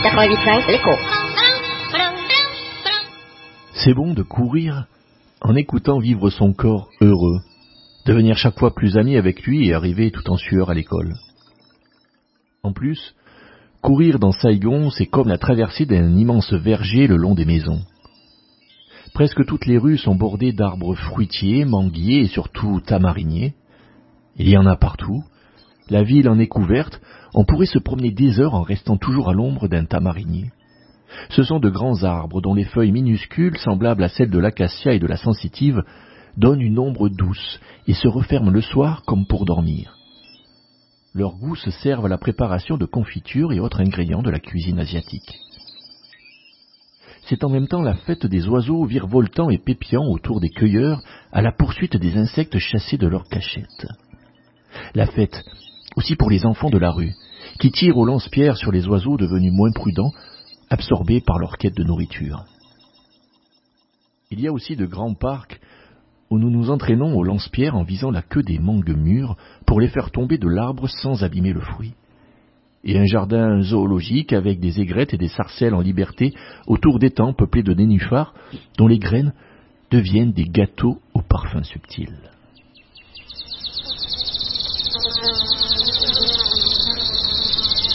88.5, l'écho. C'est bon de courir en écoutant vivre son corps heureux, devenir chaque fois plus ami avec lui et arriver tout en sueur à l'école. En plus, courir dans Saigon, c'est comme la traversée d'un immense verger le long des maisons. Presque toutes les rues sont bordées d'arbres fruitiers, manguiers et surtout tamariniers. Il y en a partout. La ville en est couverte. On pourrait se promener des heures en restant toujours à l'ombre d'un tamarinier. Ce sont de grands arbres dont les feuilles minuscules, semblables à celles de l'acacia et de la sensitive, donnent une ombre douce et se referment le soir comme pour dormir. Leurs goûts se servent à la préparation de confitures et autres ingrédients de la cuisine asiatique. C'est en même temps la fête des oiseaux virevoltants et pépiants autour des cueilleurs à la poursuite des insectes chassés de leurs cachettes. La fête aussi pour les enfants de la rue, qui tirent au lance-pierre sur les oiseaux devenus moins prudents, absorbés par leur quête de nourriture. Il y a aussi de grands parcs où nous nous entraînons au lance-pierre en visant la queue des mangues mûres pour les faire tomber de l'arbre sans abîmer le fruit. Et un jardin zoologique avec des aigrettes et des sarcelles en liberté autour d'étangs peuplés de nénuphars dont les graines deviennent des gâteaux au parfum subtil.